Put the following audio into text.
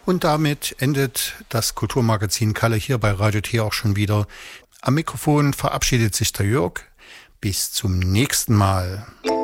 Und damit endet das Kulturmagazin Kalle hier bei Radio T auch schon wieder. Am Mikrofon verabschiedet sich der Jörg. Bis zum nächsten Mal.